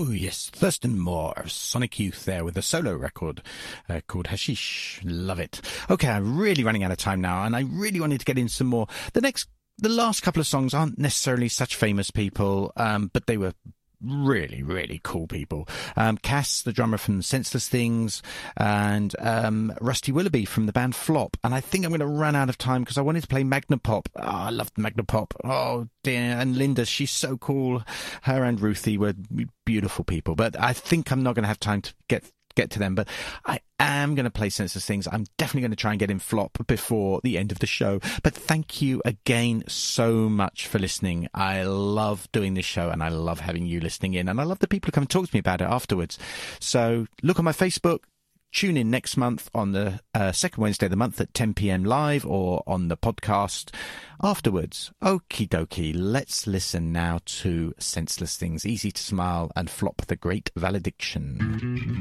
Oh, yes, Thurston Moore of Sonic Youth there with a solo record called Hashish. Love it. Okay, I'm really running out of time now, and I really wanted to get in some more. The last couple of songs aren't necessarily such famous people, but they were really, really cool people. Cass, the drummer from Senseless Things, and Rusty Willoughby from the band Flop. And I think I'm going to run out of time because I wanted to play Magnapop. Oh, I loved Magnapop. Oh, dear. And Linda, she's so cool. Her and Ruthie were beautiful people. But I think I'm not going to have time to get to them, but I am going to play Senseless Things. I'm definitely going to try and get in Flop before the end of the show. But thank you again so much for listening. I love doing this show, and I love having you listening in, and I love the people who come and talk to me about it afterwards. So look on my Facebook. Tune in next month on the second Wednesday of the month at 10 p.m. live, or on the podcast afterwards. Okie dokie. Let's listen now to Senseless Things, Easy to Smile, and Flop, The Great Valediction.